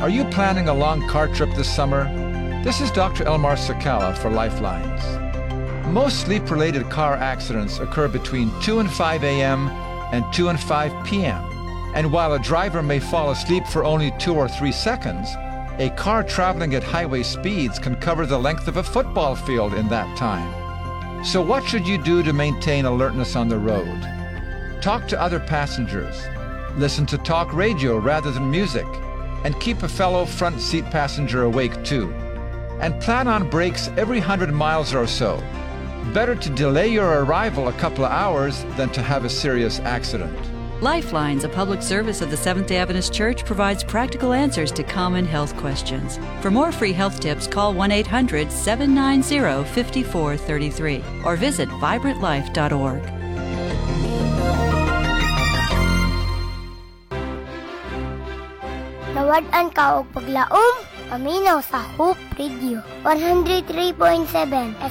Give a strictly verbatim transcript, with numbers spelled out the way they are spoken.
Are you planning a long car trip this summer? This is Doctor Elmar Sakala for Lifelines. Most sleep-related car accidents occur between two and five a.m. and two and five p.m. And while a driver may fall asleep for only two or three seconds, a car traveling at highway speeds can cover the length of a football field in that time. So what should you do to maintain alertness on the road? Talk to other passengers. Listen to talk radio rather than music, and keep a fellow front seat passenger awake too. And plan on breaks every hundred miles or so. Better to delay your arrival a couple of hours than to have a serious accident. Lifelines, a public service of the Seventh-day Adventist Church, provides practical answers to common health questions. For more free health tips, call one eight hundred seven nine zero five four three three or visit vibrant life dot org. Nawad-an ka og paglaom, paminaw sa Hope Radio one oh three point seven F